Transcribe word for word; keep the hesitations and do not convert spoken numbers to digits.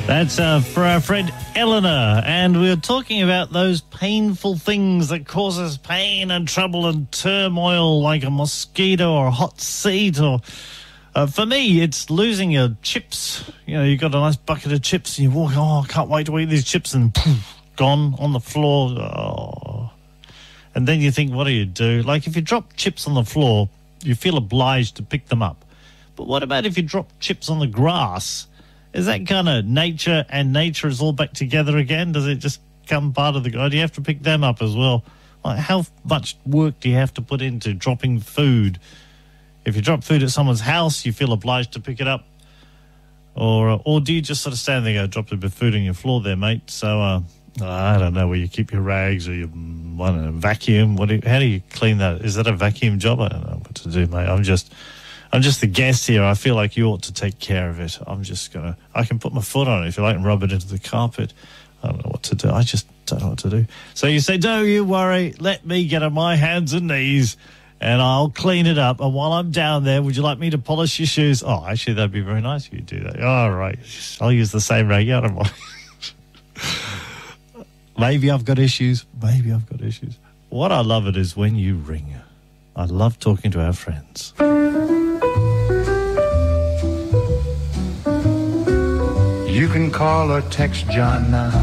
That's uh, for our friend Eleanor, and we were talking about those painful things that cause us pain and trouble and turmoil, like a mosquito or a hot seat, or uh, for me, it's losing your chips. You know, you've got a nice bucket of chips, and you walk, oh, I can't wait to eat these chips, and poof, gone on the floor. Oh. And then you think, what do you do? Like, if you drop chips on the floor, you feel obliged to pick them up. But what about if you drop chips on the grass? Is that kind of nature, and nature is all back together again? Does it just come part of the... Or do you have to pick them up as well? Like, how much work do you have to put into dropping food? If you drop food at someone's house, you feel obliged to pick it up. Or or do you just sort of stand there and go, drop a bit of food on your floor there, mate? So, uh, I don't know, where you keep your rags or your, I don't know, vacuum. What do you, how do you clean that? Is that a vacuum job? I don't know what to do, mate. I'm just... I'm just the guest here. I feel like you ought to take care of it. I'm just going to... I can put my foot on it, if you like, and rub it into the carpet. I don't know what to do. I just don't know what to do. So you say, don't you worry. Let me get on my hands and knees, and I'll clean it up. And while I'm down there, would you like me to polish your shoes? Oh, actually, that'd be very nice if you do that. All right. I'll use the same rag. I don't mind. Maybe I've got issues. Maybe I've got issues. What I love it is when you ring. I love talking to our friends. You can call or text John now.